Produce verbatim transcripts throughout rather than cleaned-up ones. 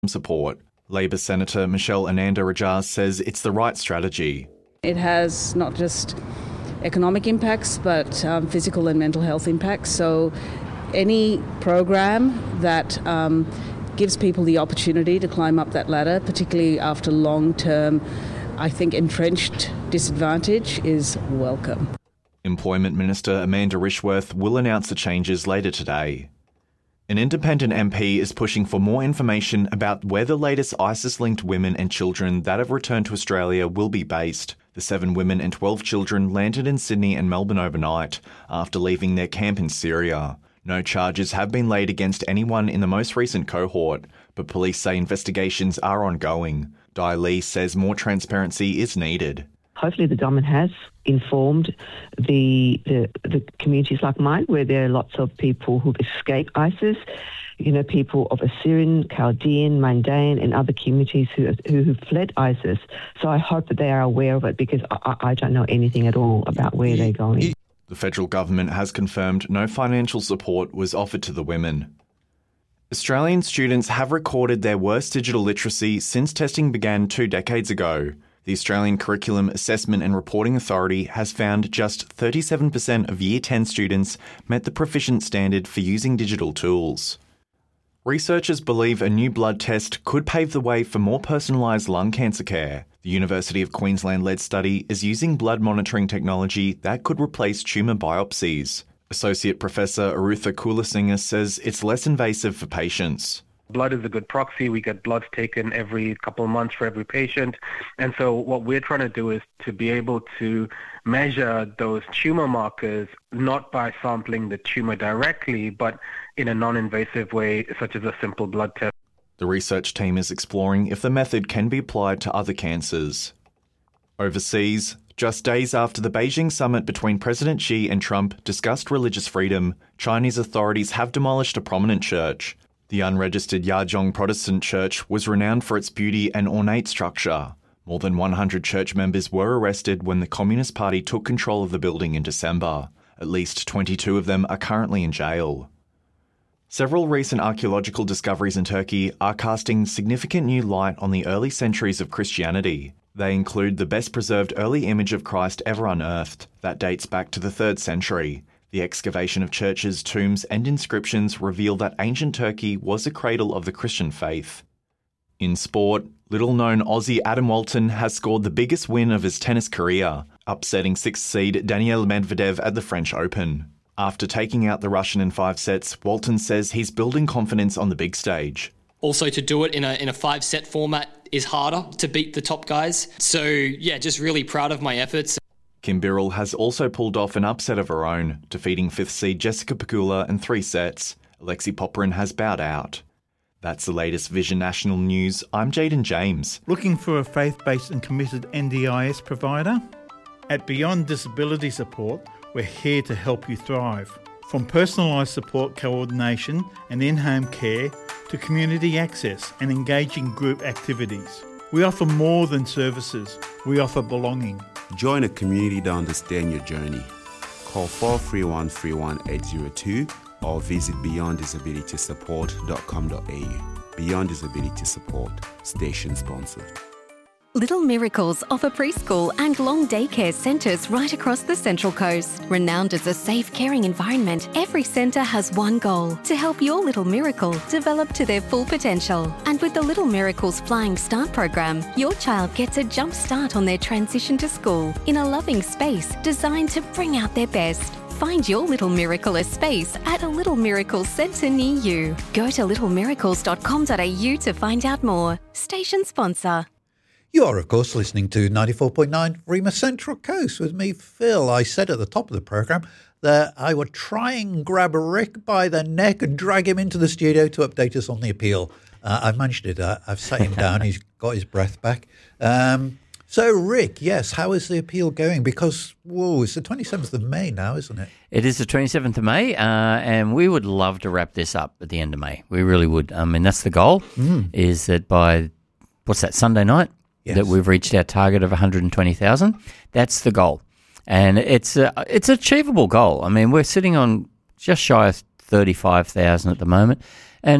support. Labor Senator Michelle Ananda-Rajah says it's the right strategy. It has not just economic impacts, but um, physical and mental health impacts. So any program that um, gives people the opportunity to climb up that ladder, particularly after long-term, I think, entrenched disadvantage, is welcome. Employment Minister Amanda Rishworth will announce the changes later today. An independent M P is pushing for more information about where the latest ISIS-linked women and children that have returned to Australia will be based. The seven women and twelve children landed in Sydney and Melbourne overnight after leaving their camp in Syria. No charges have been laid against anyone in the most recent cohort, but police say investigations are ongoing. Di Lee says more transparency is needed. Hopefully the government has informed the, the the communities like mine, where there are lots of people who've escaped ISIS, you know, people of Assyrian, Chaldean, Mandaean and other communities who who, who fled ISIS. So I hope that they are aware of it, because I, I don't know anything at all about where they're going. The federal government has confirmed no financial support was offered to the women. Australian students have recorded their worst digital literacy since testing began two decades ago. The Australian Curriculum Assessment and Reporting Authority has found just thirty-seven percent of Year ten students met the proficient standard for using digital tools. Researchers believe a new blood test could pave the way for more personalised lung cancer care. The University of Queensland-led study is using blood monitoring technology that could replace tumour biopsies. Associate Professor Arutha Kulasinghe says it's less invasive for patients. Blood is a good proxy. We get bloods taken every couple of months for every patient. And so what we're trying to do is to be able to measure those tumour markers, not by sampling the tumour directly, but in a non-invasive way, such as a simple blood test. The research team is exploring if the method can be applied to other cancers. Overseas, just days after the Beijing summit between President Xi and Trump discussed religious freedom, Chinese authorities have demolished a prominent church. The unregistered Yajong Protestant Church was renowned for its beauty and ornate structure. More than one hundred church members were arrested when the Communist Party took control of the building in December. At least twenty-two of them are currently in jail. Several recent archaeological discoveries in Turkey are casting significant new light on the early centuries of Christianity. They include the best preserved early image of Christ ever unearthed, that dates back to the third century. The excavation of churches, tombs and inscriptions reveal that ancient Turkey was a cradle of the Christian faith. In sport, little-known Aussie Adam Walton has scored the biggest win of his tennis career, upsetting sixth seed Daniil Medvedev at the French Open. After taking out the Russian in five sets, Walton says he's building confidence on the big stage. Also, to do it in a in a five-set format is harder to beat the top guys. So, yeah, just really proud of my efforts. Kim Birrell has also pulled off an upset of her own, defeating fifth seed Jessica Pegula in three sets. Alexei Popyrin has bowed out. That's the latest Vision National News. I'm Jaden James. Looking for a faith-based and committed N D I S provider? At Beyond Disability Support, we're here to help you thrive. From personalised support coordination and in-home care to community access and engaging group activities. We offer more than services. We offer belonging. Join a community to understand your journey. Call four three one, three one eight zero two or visit beyond disability support dot com dot a u. Beyond Disability Support, station sponsored. Little Miracles offer preschool and long daycare centres right across the Central Coast. Renowned as a safe, caring environment, every centre has one goal: to help your little miracle develop to their full potential. And with the Little Miracles Flying Start program, your child gets a jump start on their transition to school in a loving space designed to bring out their best. Find your Little Miracle a space at a Little Miracles centre near you. Go to little miracles dot com dot a u to find out more. Station sponsor. You are, of course, listening to ninety-four point nine Rima Central Coast with me, Phil. I said at the top of the programme that I would try and grab Rick by the neck and drag him into the studio to update us on the appeal. Uh, I've managed to do that. I've sat him down. He's got his breath back. Um, so, Rick, yes, how is the appeal going? Because, whoa, it's the twenty-seventh of May now, isn't it? It is the twenty-seventh of May, uh, and we would love to wrap this up at the end of May. We really would. I mean, that's the goal, mm. is that by, what's that, Sunday night? Yes. That we've reached our target of one hundred twenty thousand. That's the goal. And it's a, it's an achievable goal. I mean, we're sitting on just shy of thirty-five thousand at the moment. And,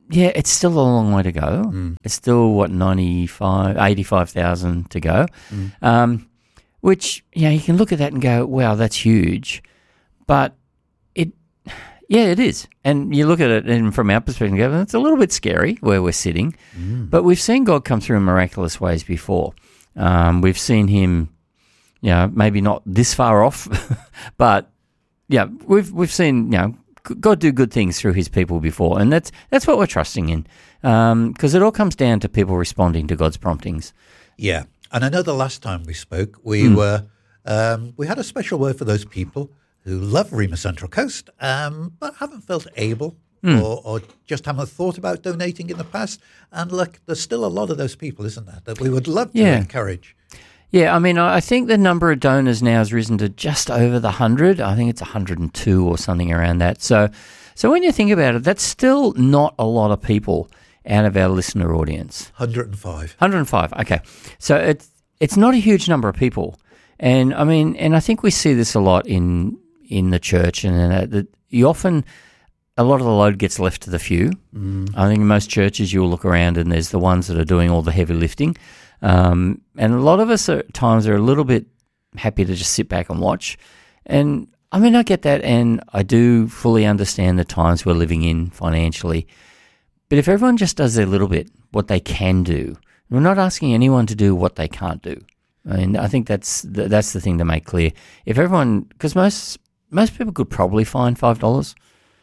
yeah, it's still a long way to go. Mm. It's still, what, ninety-five, eighty-five thousand to go, mm. um, which, you know, you can look at that and go, wow, that's huge. But it, yeah, it is. And you look at it and from our perspective, and go, it's a little bit scary where we're sitting. Mm. But we've seen God come through in miraculous ways before. Um, we've seen him, you know, maybe not this far off, but, yeah, we've we've seen, you know, God do good things through his people before, and that's that's what we're trusting in, because um, it all comes down to people responding to God's promptings. Yeah, and I know the last time we spoke, we mm. were um, we had a special word for those people who love Rima Central Coast, um, but haven't felt able mm. or, or just haven't thought about donating in the past. And look, there's still a lot of those people, isn't there, that we would love to yeah. encourage. Yeah, I mean, I think the number of donors now has risen to just over the one hundred. I think it's one hundred two or something around that. So so when you think about it, that's still not a lot of people out of our listener audience. one hundred five. one hundred five, okay. So it's, it's not a huge number of people. And, I mean, and I think we see this a lot in in the church, and uh, that you often, a lot of the load gets left to the few. Mm. I think in most churches you'll look around and there's the ones that are doing all the heavy lifting. Um, and a lot of us at times are a little bit happy to just sit back and watch. And I mean, I get that, and I do fully understand the times we're living in financially. But if everyone just does their little bit, what they can do, we're not asking anyone to do what they can't do. I mean, I think that's the, that's the thing to make clear. If everyone, because most most people could probably find five dollars.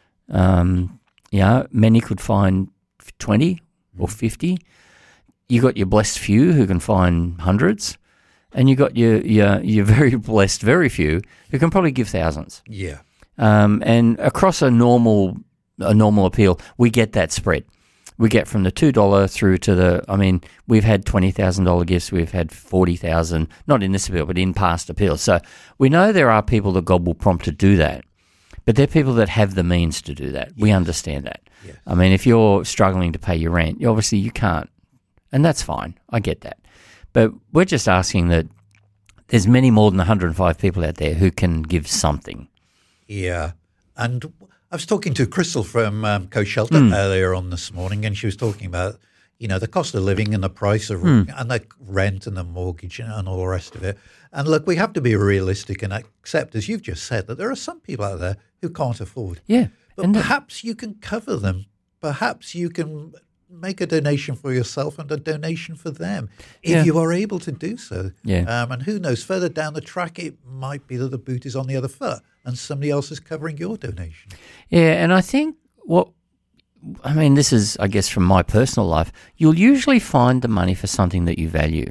Um, yeah, many could find twenty or fifty. You got your blessed few who can find hundreds, and you got your your your very blessed very few who can probably give thousands. Yeah. Um, and across a normal a normal appeal, we get that spread. We get from the two dollars through to the. I mean, we've had twenty thousand dollar gifts. We've had forty thousand, not in this appeal, but in past appeals. So we know there are people that God will prompt to do that, but they're people that have the means to do that. Yes. We understand that. Yes. I mean, if you're struggling to pay your rent, obviously you can't. And that's fine. I get that. But we're just asking that there's many more than one hundred five people out there who can give something. Yeah. And I was talking to Crystal from um, Coast Shelter mm. earlier on this morning, and she was talking about, you know, the cost of living and the price of mm. and the rent and the mortgage and, and all the rest of it. And look, we have to be realistic and accept, as you've just said, that there are some people out there who can't afford. Yeah. But and perhaps the- you can cover them. Perhaps you can make a donation for yourself and a donation for them if yeah. you are able to do so. Yeah. Um, and who knows, further down the track, it might be that the boot is on the other foot and somebody else is covering your donation. Yeah, and I think what, I mean, this is, I guess, from my personal life, you'll usually find the money for something that you value.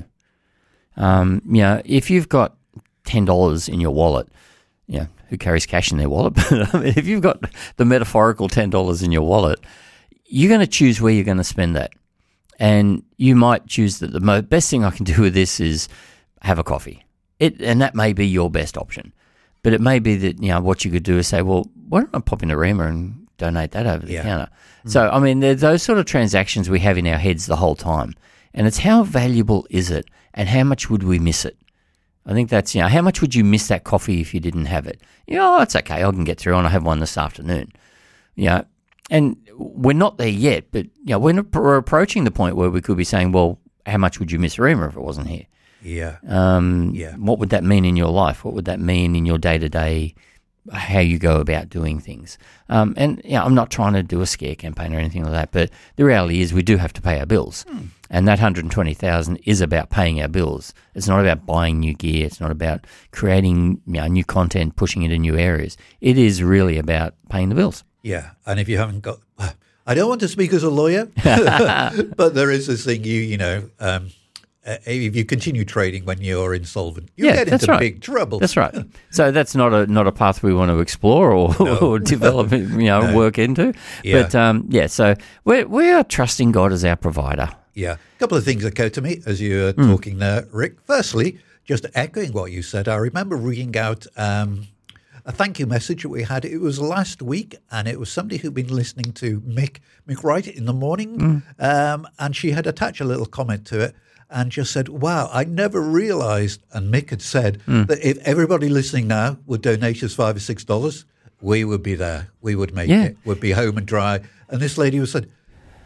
Um, you know, if you've got ten dollars in your wallet, you know, who carries cash in their wallet? But I mean, if you've got the metaphorical ten dollars in your wallet, you're going to choose where you're going to spend that. And you might choose that the mo- best thing I can do with this is have a coffee. It, and that may be your best option. But it may be that, you know, what you could do is say, well, why don't I pop into Rima and donate that over the yeah. counter? Mm. So, I mean, there's those sort of transactions we have in our heads the whole time. And it's how valuable is it and how much would we miss it? I think that's, you know, how much would you miss that coffee if you didn't have it? You know, oh, it's okay, I can get through and I have one this afternoon. You know, and we're not there yet, but you know, we're, we're approaching the point where we could be saying, well, how much would you miss Rima if it wasn't here? Yeah. Um, yeah. What would that mean in your life? What would that mean in your day-to-day, how you go about doing things? Um, and you know, I'm not trying to do a scare campaign or anything like that, but the reality is we do have to pay our bills. Hmm. And that one hundred twenty thousand dollars is about paying our bills. It's not about buying new gear. It's not about creating, you know, new content, pushing it in new areas. It is really about paying the bills. Yeah, and if you haven't got, I don't want to speak as a lawyer, but there is this thing, you you know, um, uh, if you continue trading when you're insolvent, you yeah, get into right. big trouble. That's right. So that's not a not a path we want to explore or, no. or develop, you know, no. work into. Yeah. But um, yeah, so we we are trusting God as our provider. Yeah, a couple of things occurred to me as you were mm. talking there, Rick. Firstly, just echoing what you said, I remember reading out um, a thank you message that we had. It was last week, and it was somebody who'd been listening to Mick, Mick Wright in the morning, mm. um, and she had attached a little comment to it and just said, wow, I never realised, and Mick had said, mm. that if everybody listening now would donate us five or six dollars, we would be there. We would make yeah. it. We'd be home and dry. And this lady was said,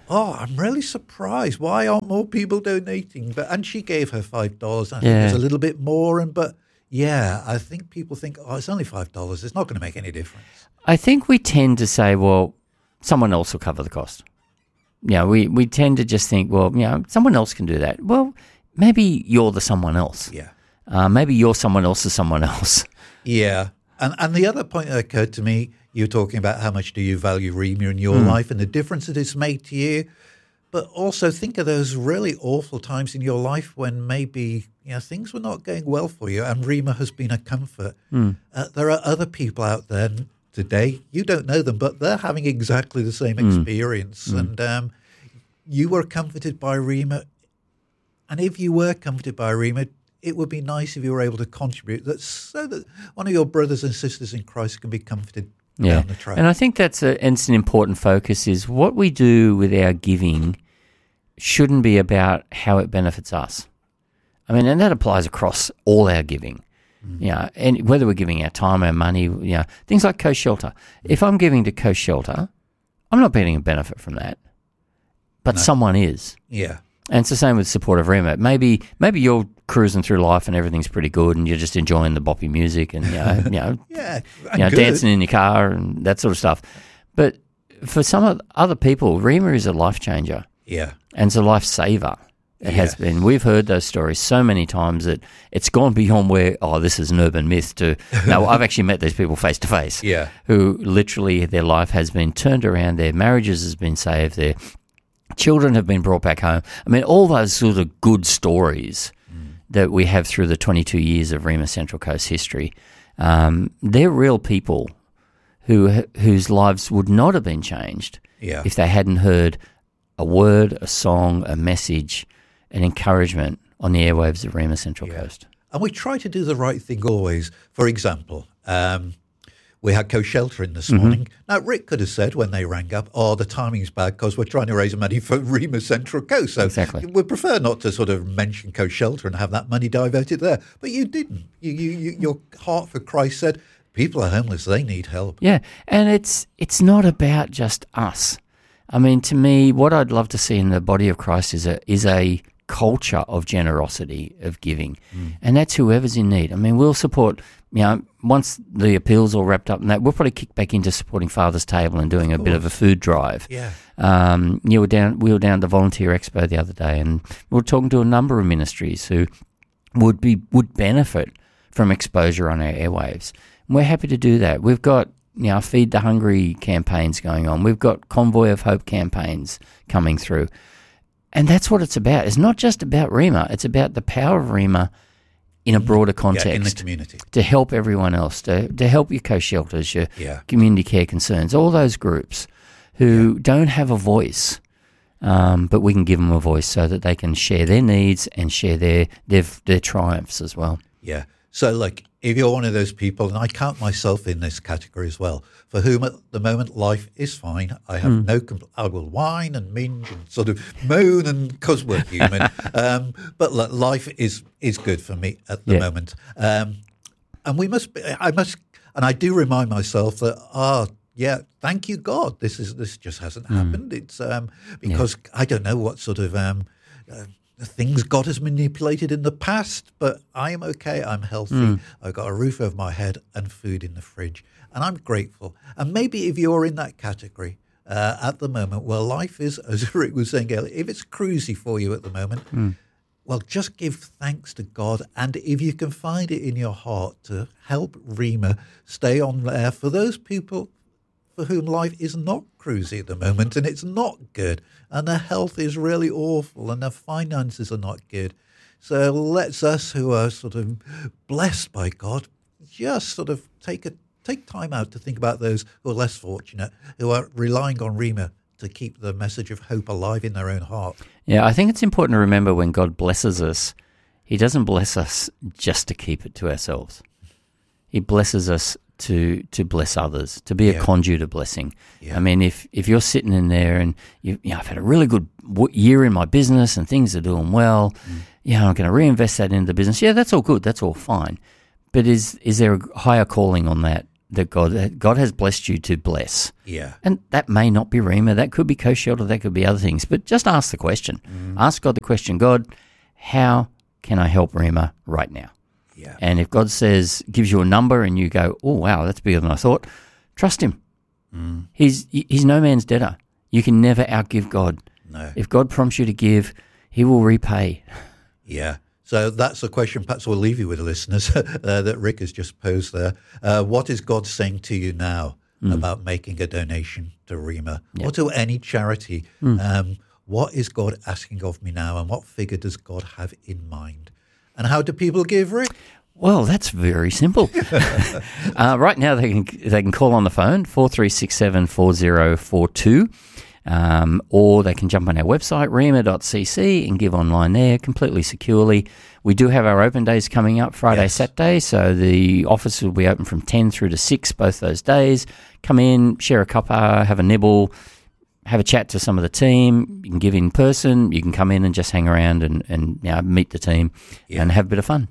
oh, I'm really surprised. Why aren't more people donating? But and she gave her five dollars. I Yeah. think it was a little bit more. And but yeah, I think people think, oh, it's only five dollars. It's not going to make any difference. I think we tend to say, well, someone else will cover the cost. You know, we, we tend to just think, well, you know, someone else can do that. Well, maybe you're the someone else. Yeah. Uh, maybe you're someone else's someone else. Yeah. And and the other point that occurred to me, you were talking about how much do you value Rima in your Mm. life and the difference that it's made to you. But also think of those really awful times in your life when maybe you know things were not going well for you, and Rima has been a comfort. Mm. Uh, there are other people out there today, you don't know them, but they're having exactly the same Mm. experience. Mm. And um, you were comforted by Rima. And if you were comforted by Rima, it would be nice if you were able to contribute that so that one of your brothers and sisters in Christ can be comforted Yeah, down the track. and I think that's a, and it's an important focus is what we do with our giving shouldn't be about how it benefits us. I mean, and that applies across all our giving. Mm. You know, and whether we're giving our time, our money, you know, things like Coast Shelter. If I'm giving to Coast Shelter, I'm not getting a benefit from that, but No. someone is. Yeah. And it's the same with support of Rima. Maybe maybe you're cruising through life and everything's pretty good, and you're just enjoying the boppy music and you know, you know, Yeah, you know good. dancing in your car and that sort of stuff. But for some of other people, Rima is a life changer. Yeah. And it's a life saver. It has Yes. been. We've heard those stories so many times that it's gone beyond where, oh, this is an urban myth to, no, I've actually met these people face to face. Yeah. Who literally their life has been turned around, their marriages has been saved, their children have been brought back home. I mean, all those sort of good stories mm. that we have through the twenty-two years of Rima Central Coast history, um, they're real people who whose lives would not have been changed Yeah. if they hadn't heard a word, a song, a message, an encouragement on the airwaves of Rima Central Yeah. Coast. And we try to do the right thing always. For example, um, we had Coast Shelter in this Mhm. morning. Now, Rick could have said when they rang up, oh, the timing's bad because we're trying to raise money for Rima Central Coast. So Exactly. we prefer not to sort of mention Coast Shelter and have that money diverted there. But you didn't. You, you, you, your heart for Christ said, people are homeless, they need help. Yeah, and it's it's not about just us. I mean, to me, what I'd love to see in the body of Christ is a is a culture of generosity, of giving, mm. and that's whoever's in need. I mean, we'll support. You know, once the appeal's all wrapped up, and that we'll probably kick back into supporting Father's Table and doing a bit of a food drive. Yeah. Um, you were down. We were down at the Volunteer Expo the other day, and we were talking to a number of ministries who would be would benefit from exposure on our airwaves. And we're happy to do that. We've got you know Feed the Hungry campaigns going on. We've got Convoy of Hope campaigns coming through, and that's what it's about. It's not just about Rima. It's about the power of Rima in a broader context. Yeah, in the community. To help everyone else, to, to help your coast shelters, your Yeah. community care concerns, all those groups who yeah. don't have a voice, um, but we can give them a voice so that they can share their needs and share their their, their triumphs as well. Yeah. So, like, if you're one of those people, and I count myself in this category as well, for whom at the moment life is fine, I have mm. no compl- I will whine and minge and sort of moan and because we're human, um, but like, life is is good for me at the yeah. moment. Um, and we must, be, I must, and I do remind myself that, ah, oh, yeah, thank you, God. This is this just hasn't mm. happened. It's um, because yeah. I don't know what sort of um, uh, things God has manipulated in the past, but I am okay. I'm healthy. Mm. I've got a roof over my head and food in the fridge, and I'm grateful. And maybe if you're in that category uh, at the moment, where life is, as Rick was saying earlier, if it's cruisy for you at the moment, mm. well, just give thanks to God. And if you can find it in your heart to help Rima stay on there for those people for whom life is not cruisy at the moment and it's not good and their health is really awful and their finances are not good. So let's us who are sort of blessed by God just sort of take a take time out to think about those who are less fortunate, who are relying on Rima to keep the message of hope alive in their own heart. Yeah, I think it's important to remember when God blesses us, he doesn't bless us just to keep it to ourselves. He blesses us to to bless others, to be a yeah. conduit of blessing. Yeah. I mean, if, if you're sitting in there and you, you know, I've had a really good w- year in my business and things are doing well, mm. you know, I'm going to reinvest that into the business. Yeah, that's all good. That's all fine. But is is there a higher calling on that that God that God has blessed you to bless. Yeah. And that may not be Rima, that could be Co-Shelter, that could be other things. But just ask the question. Mm. Ask God the question, God, how can I help Rima right now? Yeah. And if God says, gives you a number and you go, oh, wow, that's bigger than I thought, trust him. Mm. He's he's no man's debtor. You can never outgive God. No. If God prompts you to give, he will repay. Yeah. So that's the question perhaps we'll leave you with, listeners, uh, that Rick has just posed there. Uh, what is God saying to you now mm. about making a donation to Rima yep. or to any charity? Mm. Um, what is God asking of me now, and what figure does God have in mind? And how do people give, Rick? Well, that's very simple. uh, right now they can they can call on the phone, four three six seven, four zero four two. Um, or they can jump on our website, rima dot c c, and give online there completely securely. We do have our open days coming up, Friday, yes. Saturday, so the office will be open from ten through to six both those days. Come in, share a cuppa, have a nibble, have a chat to some of the team. You can give in person, you can come in and just hang around and, and you know, meet the team yeah. and have a bit of fun.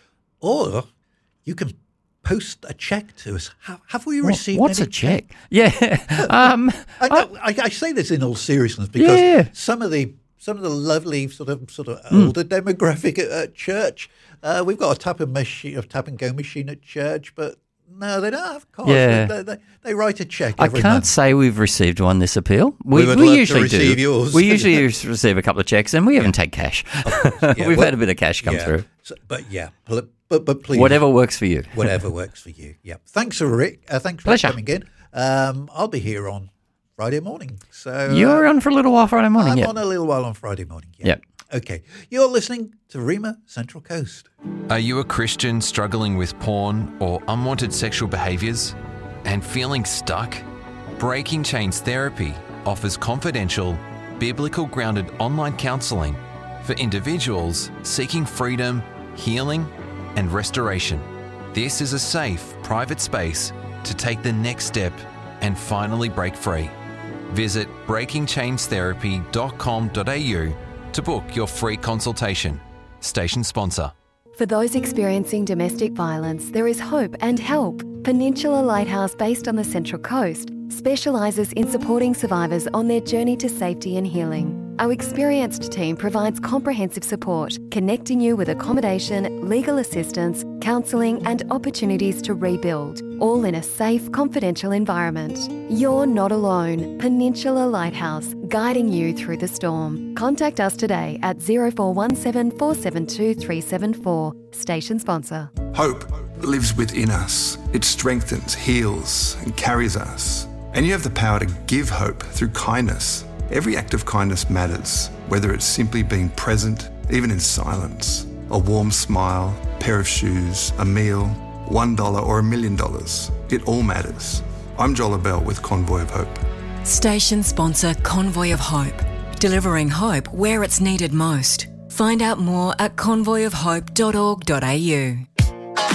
Or you can post a check to us. Have, have we what, received What's any a check? Yeah. um, I, know, I, I say this in all seriousness because yeah. some of the some of the lovely sort of sort of mm. older demographic at, at church, uh, we've got a tap and machine, a tap and go machine at church, but no, they don't have cards. Yeah. They, they, they write a check. I every can't month. say we've received one this appeal. We, we, would we love usually to receive do. yours. We usually receive a couple of checks, and we haven't take cash. Yeah, we've well, had a bit of cash come yeah. through. So, but yeah, but, but but please, whatever works for you. Whatever works for you. Yeah. Thanks, Rick. Uh, thanks for Pleasure. coming in. Um, I'll be here on Friday morning. So you're uh, on for a little while Friday morning. I'm yep. on a little while on Friday morning. Yeah. Yep. Okay. You're listening to Rima Central Coast. Are you a Christian struggling with porn or unwanted sexual behaviours and feeling stuck? Breaking Chains Therapy offers confidential, biblical grounded online counselling for individuals seeking freedom, healing and restoration. This is a safe, private space to take the next step and finally break free. Visit breaking chains therapy dot com dot a u to book your free consultation. Station sponsor. For those experiencing domestic violence, there is hope and help. Peninsula Lighthouse, based on the Central Coast, specialises in supporting survivors on their journey to safety and healing. Our experienced team provides comprehensive support, connecting you with accommodation, legal assistance, counselling and opportunities to rebuild, all in a safe, confidential environment. You're not alone. Peninsula Lighthouse, guiding you through the storm. Contact us today at zero four one seven, four seven two, three seven four. Station sponsor. Hope lives within us. It strengthens, heals and carries us. And you have the power to give hope through kindness. Every act of kindness matters, whether it's simply being present, even in silence. A warm smile, a pair of shoes, a meal, one dollar or a million dollars. It all matters. I'm Joel Abell with Convoy of Hope. Station sponsor Convoy of Hope, delivering hope where it's needed most. Find out more at convoy of hope dot org dot a u.